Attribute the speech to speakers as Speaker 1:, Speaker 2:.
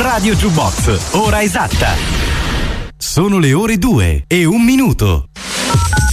Speaker 1: Radio Jukebox, ora esatta. Sono le ore 2:01.